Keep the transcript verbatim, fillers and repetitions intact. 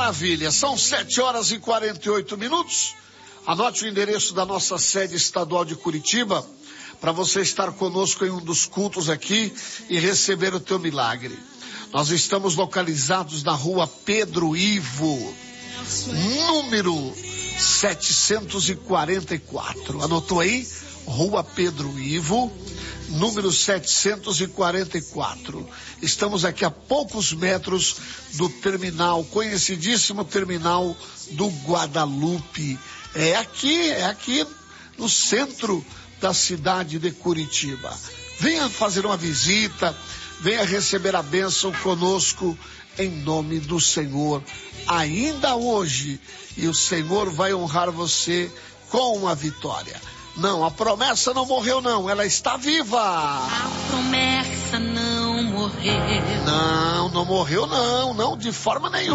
Maravilha, são sete horas e quarenta e oito minutos. Anote o endereço da nossa sede estadual de Curitiba, para você estar conosco em um dos cultos aqui e receber o teu milagre. Nós estamos localizados na rua Pedro Ivo, número setecentos e quarenta e quatro. Anotou aí? Rua Pedro Ivo, número setecentos e quarenta e quatro. Estamos aqui a poucos metros do terminal, conhecidíssimo terminal do Guadalupe. É aqui, é aqui no centro da cidade de Curitiba. Venha fazer uma visita, venha receber a bênção conosco em nome do Senhor, ainda hoje. E o Senhor vai honrar você com uma vitória. Não, a promessa não morreu não, ela está viva. A promessa não morreu. Não, não morreu não, não, de forma nenhuma.